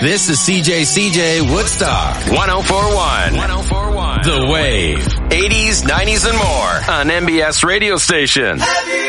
This is CJ Woodstock 1041. The Wave. 80s, 90s, and more on MBS radio station.